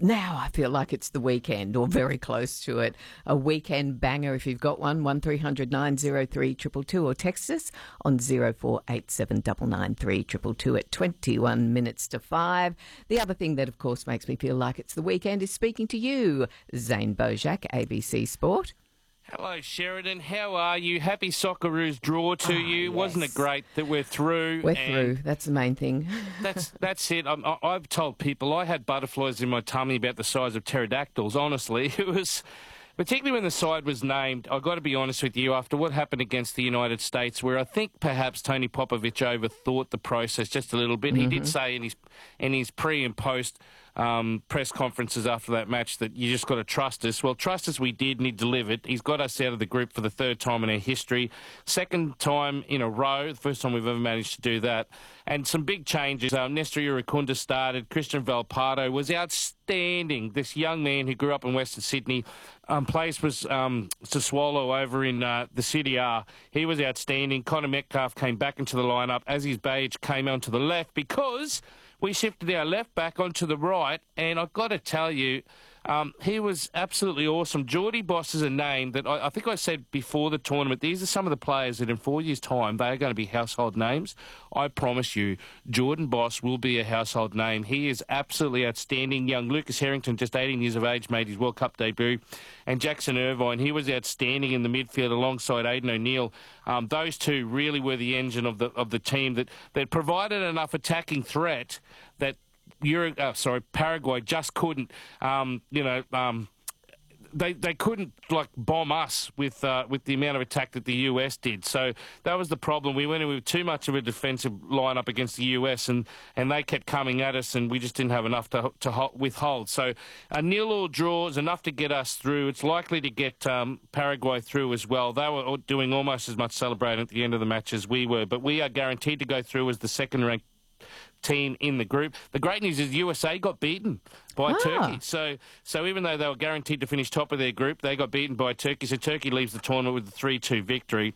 now I feel like it's the weekend or very close to it. A weekend banger if you've got one, 1300 903 222 or text us on 0487 993 222 at 21 minutes to 5. The other thing that, of course, makes me feel like it's the weekend is speaking to you, Zane Bojack, ABC Sport. Hello, Sheridan. How are you? Happy Socceroos draw to you. Yes. Wasn't it great that we're through? We're through. That's the main thing. That's it. I've told people I had butterflies in my tummy about the size of pterodactyls. Honestly, it was... Particularly when the side was named, I've got to be honest with you, after what happened against the United States, where I think perhaps Tony Popovich overthought the process just a little bit. Mm-hmm. He did say in his pre and post press conferences after that match that you just got to trust us. Well, trust us we did, and he delivered. He's got us out of the group for the third time in our history. Second time in a row, the first time we've ever managed to do that. And some big changes. Nestor Irukunda started. Christian Valpardo was outstanding. This young man who grew up in Western Sydney, plays was Sassuolo over in the City R. He was outstanding. Connor Metcalf came back into the lineup as his badge came onto the left because we shifted our left back onto the right, and I've got to tell you, he was absolutely awesome. Geordie Boss is a name that I think I said before the tournament. These are some of the players that in 4 years' time, they are going to be household names. I promise you, Jordan Boss will be a household name. He is absolutely outstanding. Young Lucas Harrington, just 18 years of age, made his World Cup debut. And Jackson Irvine, he was outstanding in the midfield alongside Aidan O'Neill. Those two really were the engine of the team that provided enough attacking threat that Paraguay just couldn't, they couldn't bomb us with the amount of attack that the US did. So that was the problem. We went in with too much of a defensive lineup against the US, and they kept coming at us, and we just didn't have enough to withhold. So a 0-0 draw is enough to get us through. It's likely to get Paraguay through as well. They were doing almost as much celebrating at the end of the match as we were, but we are guaranteed to go through as the second-ranked team in the group. The great news is USA got beaten by Turkey. So even though they were guaranteed to finish top of their group, they got beaten by Turkey. So Turkey leaves the tournament with a 3-2 victory.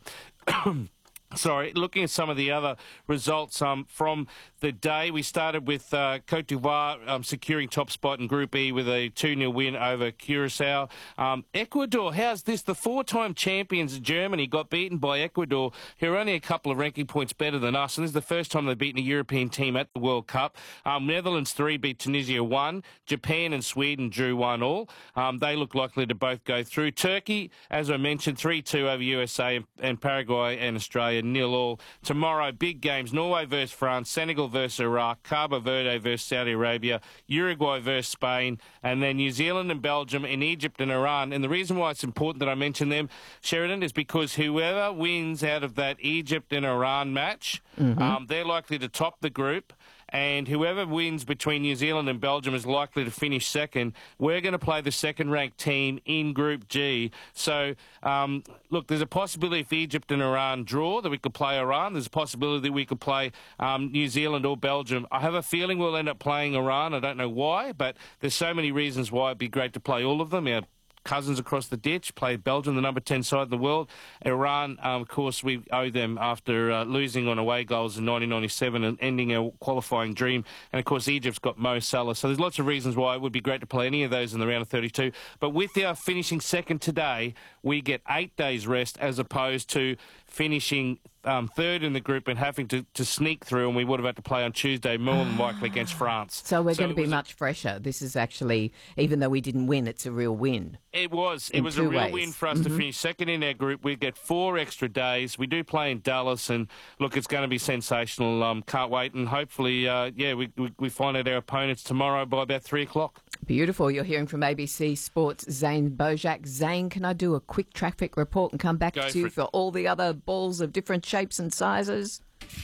Sorry, looking at some of the other results from the day, we started with Cote d'Ivoire securing top spot in Group E with a 2-0 win over Curacao. Ecuador, how's this? The four-time champions Germany got beaten by Ecuador, who are only a couple of ranking points better than us, and this is the first time they've beaten a European team at the World Cup. Netherlands 3 beat Tunisia 1. Japan and Sweden drew 1-1. They look likely to both go through. Turkey, as I mentioned, 3-2 over USA, and Paraguay and Australia 0-0. Tomorrow, big games: Norway versus France, Senegal versus Iraq, Cabo Verde versus Saudi Arabia, Uruguay versus Spain, and then New Zealand and Belgium, and Egypt and Iran. And the reason why it's important that I mention them, Sheridan, is because whoever wins out of that Egypt and Iran match, they're likely to top the group. And whoever wins between New Zealand and Belgium is likely to finish second. We're going to play the second-ranked team in Group G. So, look, there's a possibility if Egypt and Iran draw that we could play Iran. There's a possibility that we could play New Zealand or Belgium. I have a feeling we'll end up playing Iran. I don't know why, but there's so many reasons why it'd be great to play all of them. Our cousins across the ditch play Belgium, the number 10 side in the world. Iran, of course, we owe them after losing on away goals in 1997 and ending our qualifying dream. And, of course, Egypt's got Mo Salah. So there's lots of reasons why it would be great to play any of those in the round of 32. But with our finishing second today, we get 8 days rest as opposed to finishing third in the group and having to sneak through, and we would have had to play on Tuesday, more than likely against France. So we're going to be much fresher. This is actually, even though we didn't win, it's a real win. It was a real win for us to finish second in our group. We get 4 extra days. We do play in Dallas, and look, it's going to be sensational. Can't wait, and hopefully, we find out our opponents tomorrow by about 3 o'clock. Beautiful. You're hearing from ABC Sports' Zane Bojack. Zane, can I do a quick traffic report and come back to you for all the other balls of different shapes and sizes?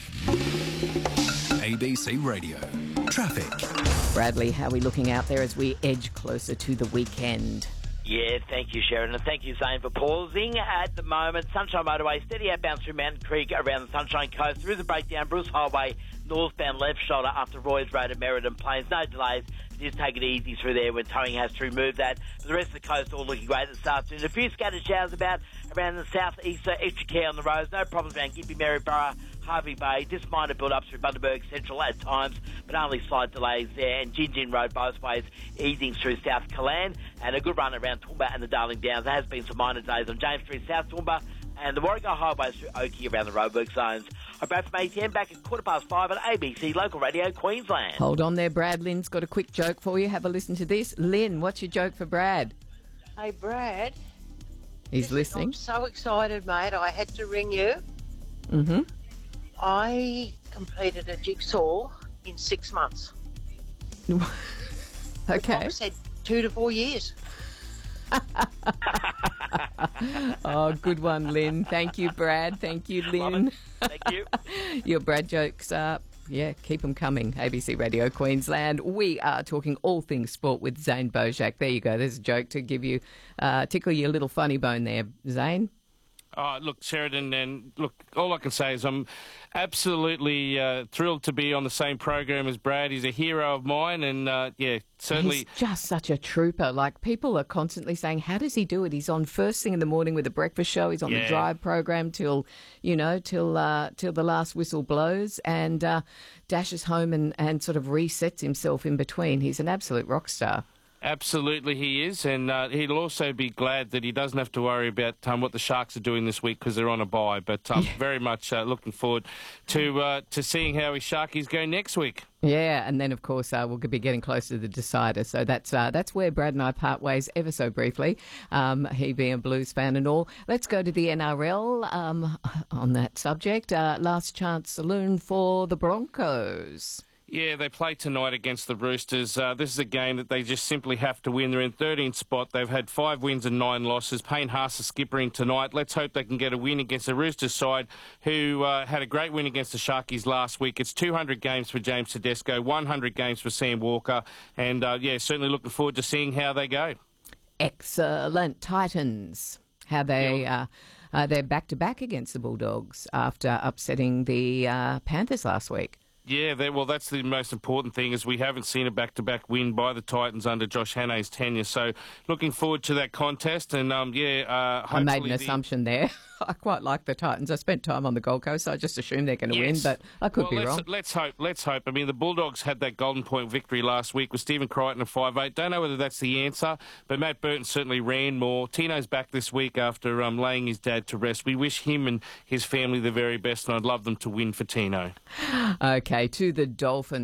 ABC Radio. Traffic. Bradley, how are we looking out there as we edge closer to the weekend? Yeah, thank you, Sharon, and thank you, Zane, for pausing. At the moment, Sunshine Motorway, steady outbound through Mountain Creek, around the Sunshine Coast, through the breakdown, Bruce Highway, northbound left shoulder up to Roy's Road at Merredon Plains. No delays Just take it easy through there when towing has to remove that. But the rest of the coast all looking great this afternoon. A few scattered showers about around the south-east, so extra care on the roads. No problems around Gympie, Maryborough, Harvey Bay. Just minor build-ups through Bundaberg Central at times, but only slight delays there. And Gin Gin Road both ways easing through South Killaan. And a good run around Toowoomba and the Darling Downs. There has been some minor delays on James Street, South Toowoomba, and the Warrego Highways through Oakey around the roadwork zones. I'm back from ATM, back at 5:15 on ABC Local Radio Queensland. Hold on there, Brad. Lynn's got a quick joke for you. Have a listen to this. Lynn, what's your joke for Brad? Hey, Brad. He's listening. I'm so excited, mate. I had to ring you. Mm-hmm. I completed a jigsaw in 6 months. Okay. I said 2 to 4 years. Oh, good one, Lynn. Thank you, Brad. Thank you, Lynn. Thank you. Your Brad jokes keep them coming. ABC Radio Queensland. We are talking all things sport with Zane Bojak. There you go. There's a joke to give you, tickle your little funny bone there, Zane. Oh, look, Sheridan, and look, all I can say is I'm absolutely thrilled to be on the same program as Brad. He's a hero of mine, and certainly. He's just such a trooper. Like, people are constantly saying, how does he do it? He's on first thing in the morning with the breakfast show. He's on the drive program till the last whistle blows, and dashes home and sort of resets himself in between. He's an absolute rock star. Absolutely, he is, and he'll also be glad that he doesn't have to worry about what the Sharks are doing this week because they're on a bye. But I'm very much looking forward to seeing how his Sharkies go next week. Yeah, and then of course we'll be getting closer to the decider. So that's where Brad and I part ways ever so briefly. He being a Blues fan and all. Let's go to the NRL on that subject. Last chance saloon for the Broncos. Yeah, they play tonight against the Roosters. This is a game that they just simply have to win. They're in 13th spot. They've had 5 wins and 9 losses. Payne Haas is skippering tonight. Let's hope they can get a win against the Roosters side, who had a great win against the Sharkies last week. It's 200 games for James Tedesco, 100 games for Sam Walker, and certainly looking forward to seeing how they go. Excellent. Titans. How they're back-to-back against the Bulldogs after upsetting the Panthers last week. Yeah, that's the most important thing, is we haven't seen a back-to-back win by the Titans under Josh Hannay's tenure. So looking forward to that contest. And, I made an assumption there. I quite like the Titans. I spent time on the Gold Coast, so I just assumed they're going to win, but I could be wrong. Let's hope. I mean, the Bulldogs had that Golden Point victory last week with Stephen Crichton at 5'8". Don't know whether that's the answer, but Matt Burton certainly ran more. Tino's back this week after laying his dad to rest. We wish him and his family the very best, and I'd love them to win for Tino. Okay, to the Dolphins.